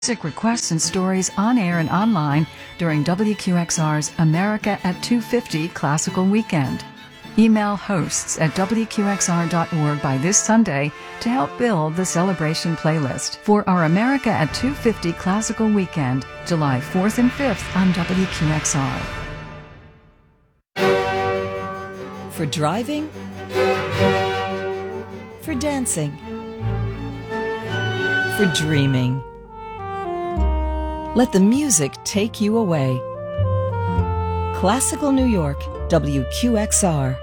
Music requests and stories on air and online during WQXR's America at 2:50 Classical Weekend. Email hosts at WQXR.org by this Sunday to help build the celebration playlist for our America at 2:50 Classical Weekend, July 4th and 5th on WQXR. For driving, for dancing, for dreaming. Let the music take you away. Classical New York, WQXR.